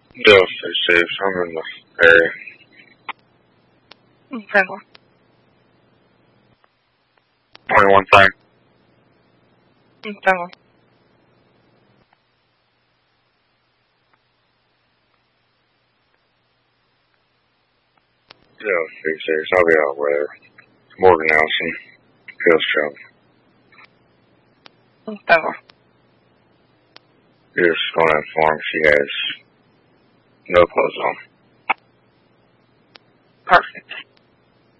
Yeah, stay safe. I'm in the area. Okay. 21 time. Okay. Yeah, stay safe. I'll be out where Morgan Allison, Hills Travel. Okay. You're just going to inform she has no clothes on. Perfect.